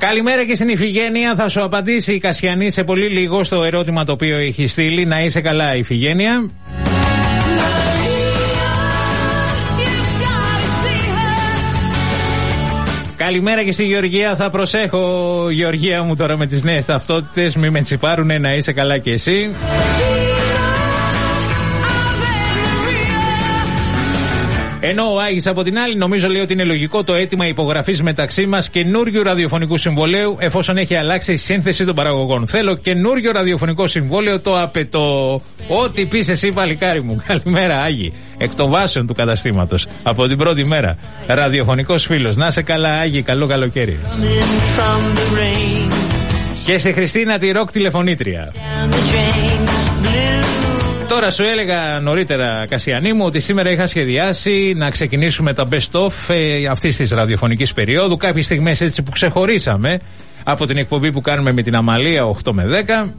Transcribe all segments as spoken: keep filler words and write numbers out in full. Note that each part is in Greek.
Καλημέρα και στην Ιφηγένεια. Θα σου απαντήσει η Κασιανή σε πολύ λίγο στο ερώτημα το οποίο έχει στείλει. Να είσαι καλά, Ιφηγένεια. Καλημέρα και στη Γεωργία. Θα προσέχω, Γεωργία μου, τώρα με τις νέες ταυτότητες. Μη με τσιπάρουνε. Να είσαι καλά και εσύ. Ενώ ο Άγης από την άλλη νομίζω λέει ότι είναι λογικό το αίτημα υπογραφής μεταξύ μας καινούριου ραδιοφωνικού συμβολέου εφόσον έχει αλλάξει η σύνθεση των παραγωγών. Θέλω καινούριο ραδιοφωνικό συμβόλαιο, το απαιτώ. Ό,τι πεις εσύ, παλικάρι μου. Καλημέρα, Άγη. Εκ των βάσεων του καταστήματος. Από την πρώτη μέρα. Ραδιοφωνικός φίλος. Να σε καλά, Άγη. Καλό καλοκαίρι. Και στη Χριστίνα τη ροκ τηλεφωνήτρια. Τώρα σου έλεγα νωρίτερα, Κασιανή μου, ότι σήμερα είχα σχεδιάσει να ξεκινήσουμε τα best of ε, αυτής της ραδιοφωνικής περίοδου. Κάποιες στιγμές έτσι που ξεχωρίσαμε από την εκπομπή που κάνουμε με την Αμαλία οκτώ με δέκα.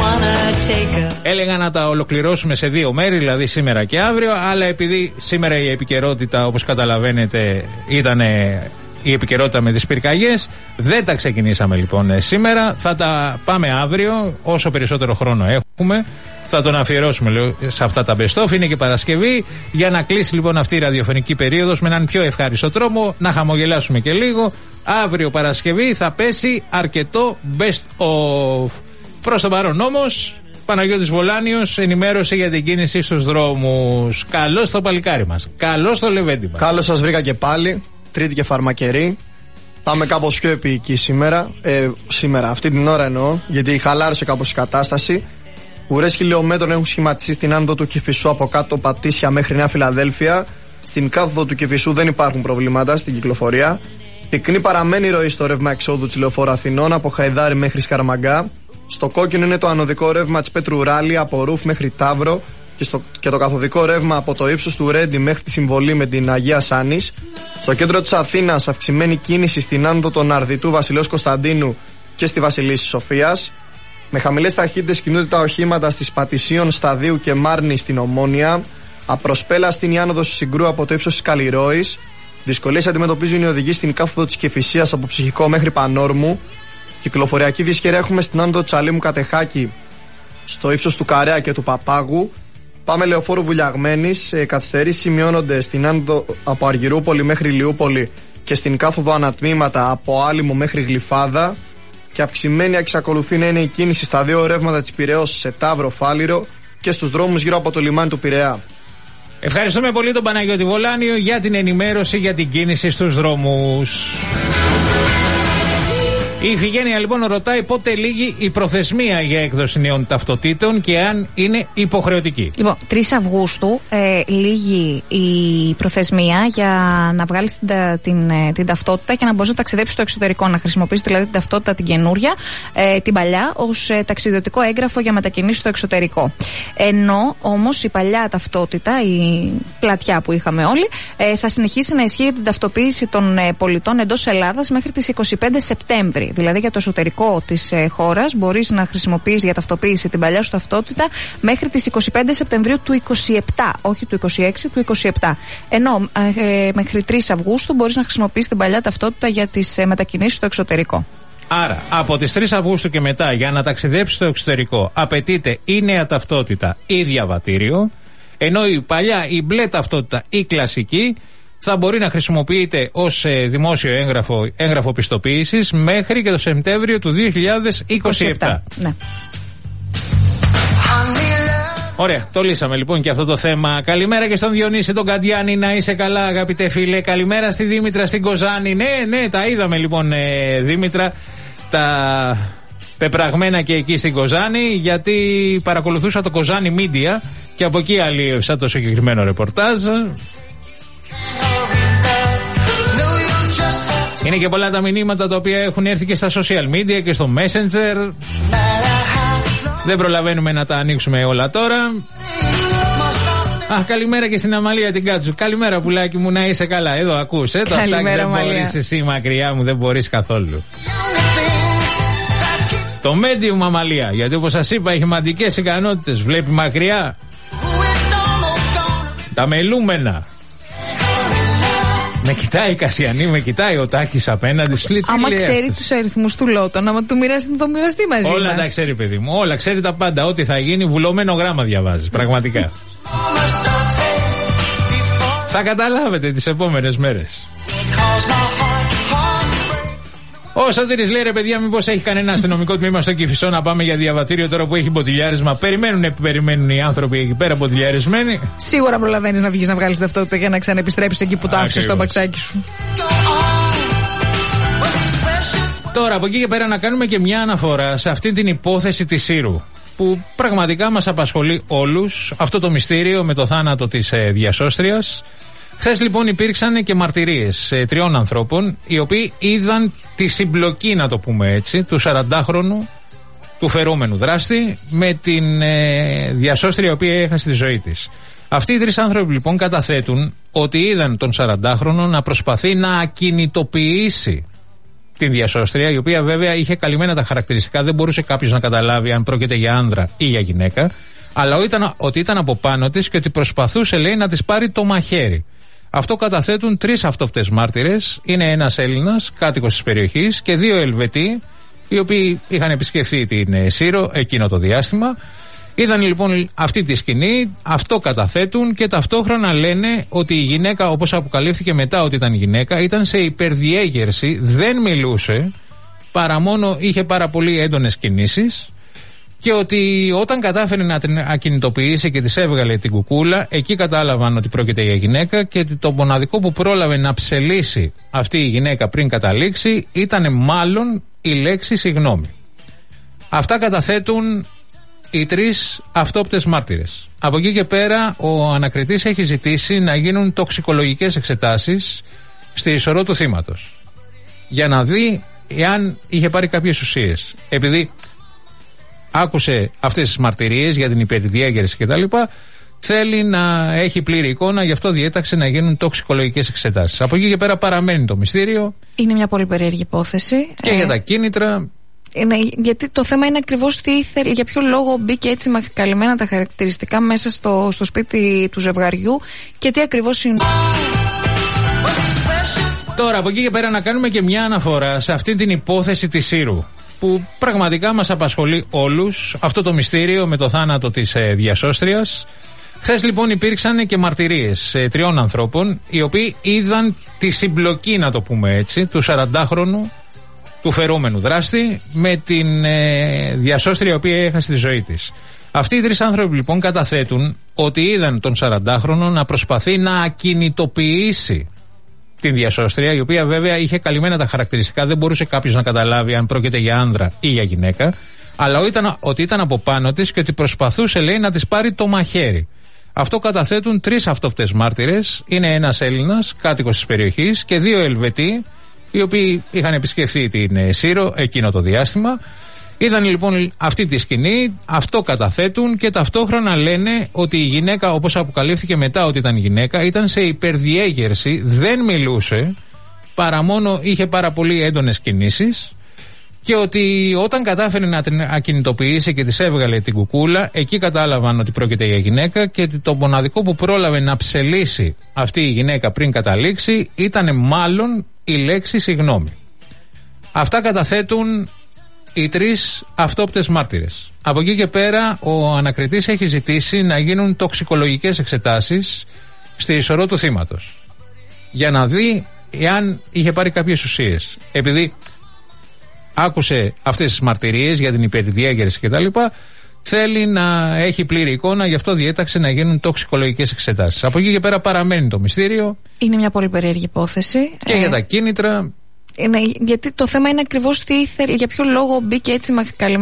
Έλεγα να τα ολοκληρώσουμε σε δύο μέρη, δηλαδή σήμερα και αύριο, αλλά επειδή σήμερα η επικαιρότητα, όπως καταλαβαίνετε, ήταν η επικαιρότητα με τις πυρκαγιές, δεν τα ξεκινήσαμε λοιπόν σήμερα. Θα τα πάμε αύριο, όσο περισσότερο χρόνο έχουμε. Θα τον αφιερώσουμε λέω, σε αυτά τα best of. Είναι και Παρασκευή. Για να κλείσει λοιπόν αυτή η ραδιοφωνική περίοδος με έναν πιο ευχάριστο τρόπο, να χαμογελάσουμε και λίγο. Αύριο Παρασκευή θα πέσει αρκετό best of. Προς το παρόν όμως, Παναγιώτης Βολάνιος, ενημέρωσε για την κίνηση στους δρόμους. Καλώς το παλικάρι μας. Καλώς το λεβέντι μας. Καλώς σας βρήκα και πάλι. Τρίτη και φαρμακερή. Πάμε κάπως πιο επίοικοι σήμερα. Ε, σήμερα, αυτή την ώρα εννοώ, γιατί χαλάρωσε κάπως η κατάσταση. Ουρές χιλιόμετρων έχουν σχηματιστεί στην άνοδο του Κηφισού από κάτω Πατήσια μέχρι Νέα Φιλαδέλφια. Στην κάθοδο του Κηφισού δεν υπάρχουν προβλήματα στην κυκλοφορία. Πυκνή παραμένει η ροή στο ρεύμα εξόδου της Λεωφόρου Αθηνών από Χαϊδάρι μέχρι Σκαραμαγκά. Στο κόκκινο είναι το ανωδικό ρεύμα της Πέτρου Ράλη από Ρούφ μέχρι Ταύρο. Και, στο, και το καθοδικό ρεύμα από το ύψος του Ρέντι μέχρι τη συμβολή με την Αγία Σάνης. Στο κέντρο της Αθήνας αυξημένη κίνηση στην άνοδο των Αρδιτού Βασιλέως Κωνσταντίνου και στη Βασιλίσσης Σοφίας. Με χαμηλές ταχύτητες κινούνται τα οχήματα στις Πατησίων, Σταδίου και Μάρνη στην Ομόνια. Απροσπέλαστη είναι η άνοδος του Συγκρού από το ύψος της Καλλιρόης. Δυσκολίες αντιμετωπίζουν οι οδηγοί στην κάθοδο της Κηφισίας από Ψυχικό μέχρι Πανόρμου. Κυκλοφοριακή δυσχερία έχουμε στην άνοδο Τσαλίμου Κατεχάκη στο ύψος του Καρέα και του Παπάγου. Πάμε Λεωφόρου Βουλιαγμένης. Ε, καθυστερήσεις σημειώνονται στην άνοδο από Αργυρούπολη μέχρι Λιούπολη και στην κάθοδο ανατμήματα από Άλυμο μέχρι Γλυφάδα. Και αυξημένη εξακολουθεί να είναι η κίνηση στα δύο ρεύματα της Πειραιώς σε Ταύρο Φάληρο και στους δρόμους γύρω από το λιμάνι του Πειραιά. Ευχαριστούμε πολύ τον Παναγιώτη Βολάνιο για την ενημέρωση για την κίνηση στους δρόμους. Η Ιφηγένεια λοιπόν ρωτάει πότε λήγει η προθεσμία για έκδοση νέων ταυτοτήτων και αν είναι υποχρεωτική. Λοιπόν, τρεις Αυγούστου ε, λήγει η προθεσμία για να βγάλεις την, την, την ταυτότητα και να μπορείς να ταξιδέψεις στο εξωτερικό, να χρησιμοποιήσεις δηλαδή την ταυτότητα την καινούρια, ε, την παλιά ως ε, ταξιδιωτικό έγγραφο για μετακινήσεις στο εξωτερικό. Ενώ όμως η παλιά ταυτότητα, η πλατιά που είχαμε όλοι, ε, θα συνεχίσει να ισχύει για την ταυτοποίηση των ε, πολιτών εντός Ελλάδας μέχρι τις είκοσι πέντε Σεπτέμβρη. Δηλαδή για το εσωτερικό της ε, χώρας μπορείς να χρησιμοποιείς για ταυτοποίηση την παλιά σου ταυτότητα μέχρι τις είκοσι πέντε Σεπτεμβρίου του είκοσι επτά, όχι του είκοσι έξι, του είκοσι επτά. Ενώ ε, ε, μέχρι τρεις Αυγούστου μπορείς να χρησιμοποιείς την παλιά ταυτότητα για τις ε, μετακινήσεις στο εξωτερικό. Άρα, από τις τρεις Αυγούστου και μετά, για να ταξιδέψεις στο εξωτερικό, απαιτείται η νέα ταυτότητα ή διαβατήριο, ενώ η παλιά, η μπλε ταυτότητα ή κλασική θα μπορεί να χρησιμοποιείται ως ε, δημόσιο έγγραφο, έγγραφο πιστοποίησης μέχρι και το Σεπτέμβριο του δύο χιλιάδες είκοσι επτά. Ναι. Ωραία, το λύσαμε λοιπόν και αυτό το θέμα. Καλημέρα και στον Διονύση τον Καντιάνη, να είσαι καλά αγαπητέ φίλε. Καλημέρα στη Δήμητρα στην Κοζάνη. Ναι, ναι, τα είδαμε λοιπόν ε, Δήμητρα, τα πεπραγμένα και εκεί στην Κοζάνη, γιατί παρακολουθούσα το Κοζάνη Media και από εκεί αλλίευσα το συγκεκριμένο ρεπορτάζ. Είναι και πολλά τα μηνύματα τα οποία έχουν έρθει και στα social media και στο Messenger. Δεν προλαβαίνουμε να τα ανοίξουμε όλα τώρα. Αχ, καλημέρα και στην Αμαλία την Κάτσου. Καλημέρα πουλάκι μου, να είσαι καλά. Εδώ ακούς, ε, το αυτάκι δεν μπορείς εσύ μακριά μου, δεν μπορείς καθόλου. Το medium Αμαλία, γιατί όπως σας είπα έχει μαντικές ικανότητες. Βλέπει μακριά. Τα μελούμενα. Με κοιτάει η Κασιανή, με κοιτάει ο Τάκης απέναντι. Άμα ξέρει τους αριθμούς του Λότον, άμα του μοιράσει, το μοιραστεί μαζί μας. Όλα τα ξέρει, παιδί μου. Όλα ξέρει τα πάντα. Ό,τι θα γίνει, βουλωμένο γράμμα διαβάζει. Πραγματικά. Θα καταλάβετε τις επόμενες μέρες. Ο Σωτήρης λέει: ρε παιδιά, μήπως έχει κανένα αστυνομικό τμήμα στο Κηφισό να πάμε για διαβατήριο τώρα που έχει μποτιλιάρισμα? Περιμένουν, περιμένουν οι άνθρωποι εκεί πέρα μποτιλιαρισμένοι. Σίγουρα προλαβαίνεις να βγεις να βγάλεις ταυτότητα για να ξαναεπιστρέψεις εκεί που το άφησες στο μπαξάκι σου. Τώρα από εκεί και πέρα να κάνουμε και μια αναφορά σε αυτή την υπόθεση της Σύρου, που πραγματικά μας απασχολεί όλους, αυτό το μυστήριο με το θάνατο της ε, διασώστριας. Χθες λοιπόν υπήρξαν και μαρτυρίες ε, τριών ανθρώπων, οι οποίοι είδαν τη συμπλοκή, να το πούμε έτσι, του σαραντάχρονου του φερόμενου δράστη με την ε, διασώστρια η οποία έχασε τη ζωή της. Αυτοί οι τρεις άνθρωποι λοιπόν καταθέτουν ότι είδαν τον σαραντάχρονο να προσπαθεί να ακινητοποιήσει την διασώστρια, η οποία βέβαια είχε καλυμμένα τα χαρακτηριστικά, δεν μπορούσε κάποιος να καταλάβει αν πρόκειται για άνδρα ή για γυναίκα, αλλά ήταν, ότι ήταν από πάνω της και ότι προσπαθούσε, λέει, να της πάρει το μαχαίρι. Αυτό καταθέτουν τρεις αυτόπτες μάρτυρες. Είναι ένας Έλληνας, κάτοικος της περιοχής, και δύο Ελβετοί, οι οποίοι είχαν επισκεφθεί την Σύρο εκείνο το διάστημα. Είδαν λοιπόν αυτή τη σκηνή, αυτό καταθέτουν και ταυτόχρονα λένε ότι η γυναίκα, όπως αποκαλύφθηκε μετά ότι ήταν γυναίκα, ήταν σε υπερδιέγερση, δεν μιλούσε, παρά μόνο είχε πάρα πολύ έντονες κινήσεις, και ότι όταν κατάφερε να την ακινητοποιήσει και της έβγαλε την κουκούλα, εκεί κατάλαβαν ότι πρόκειται για γυναίκα και ότι το μοναδικό που πρόλαβε να ψελίσει αυτή η γυναίκα πριν καταλήξει ήταν μάλλον η λέξη συγγνώμη. Αυτά καταθέτουν οι τρεις αυτόπτες μάρτυρες. Από εκεί και πέρα ο ανακριτής έχει ζητήσει να γίνουν τοξικολογικές εξετάσεις στη ισορρό του θύματος, για να δει εάν είχε πάρει κάποιες ουσίες. Επειδή άκουσε αυτές τις μαρτυρίες για την υπερδιέγερση κτλ., θέλει να έχει πλήρη εικόνα, γι' αυτό διέταξε να γίνουν τοξικολογικές εξετάσεις. Από εκεί και πέρα παραμένει το μυστήριο. Είναι μια πολύ περίεργη υπόθεση. Και ε... για τα κίνητρα. Είναι, γιατί το θέμα είναι ακριβώς τι ήθελε, για ποιο λόγο μπήκε έτσι με καλυμμένα τα χαρακτηριστικά μέσα στο, στο σπίτι του ζευγαριού και τι ακριβώς είναι. Τώρα από εκεί και πέρα να κάνουμε και μια αναφορά σε αυτή την υπόθεση της Σύρου, που πραγματικά μας απασχολεί όλους, αυτό το μυστήριο με το θάνατο της ε, διασώστριας. Χθες λοιπόν υπήρξαν και μαρτυρίες ε, τριών ανθρώπων, οι οποίοι είδαν τη συμπλοκή, να το πούμε έτσι, του σαραντάχρονου του φερόμενου δράστη με την ε, διασώστρια η οποία έχασε τη ζωή της. Αυτοί οι τρεις άνθρωποι λοιπόν καταθέτουν ότι είδαν τον σαραντάχρονο να προσπαθεί να ακινητοποιήσει την διασώστρια, η οποία βέβαια είχε καλυμμένα τα χαρακτηριστικά, δεν μπορούσε κάποιος να καταλάβει αν πρόκειται για άνδρα ή για γυναίκα, αλλά ήταν, ότι ήταν από πάνω της και ότι προσπαθούσε, λέει, να της πάρει το μαχαίρι. Αυτό καταθέτουν τρεις αυτόπτες μάρτυρες. Είναι ένας Έλληνας, κάτοικος της περιοχής, και δύο Ελβετοί, οι οποίοι είχαν επισκεφθεί την Σύρο εκείνο το διάστημα. Είδαν λοιπόν αυτή τη σκηνή, αυτό καταθέτουν και ταυτόχρονα λένε ότι η γυναίκα, όπως αποκαλύφθηκε μετά ότι ήταν γυναίκα, ήταν σε υπερδιέγερση, δεν μιλούσε, παρά μόνο είχε πάρα πολύ έντονες κινήσεις, και ότι όταν κατάφερε να την ακινητοποιήσει και της έβγαλε την κουκούλα, εκεί κατάλαβαν ότι πρόκειται για γυναίκα και ότι το μοναδικό που πρόλαβε να ψελίσει αυτή η γυναίκα πριν καταλήξει ήταν μάλλον η λέξη συγγνώμη. Αυτά καταθέτουν οι τρεις αυτόπτες μάρτυρες. Από εκεί και πέρα ο ανακριτής έχει ζητήσει να γίνουν τοξικολογικές εξετάσεις στη ισορρό του θύματος, για να δει εάν είχε πάρει κάποιες ουσίες. Επειδή άκουσε αυτές τις μαρτυρίες για την υπερδιέγερση κτλ., θέλει να έχει πλήρη εικόνα, γι' αυτό διέταξε να γίνουν τοξικολογικές εξετάσεις. Από εκεί και πέρα παραμένει το μυστήριο. Είναι μια πολύ περίεργη υπόθεση. Και ε... για τα κίνητρα. Είναι, γιατί το θέμα είναι ακριβώς τι ήθελε, για ποιο λόγο μπήκε έτσι με καλυμμένα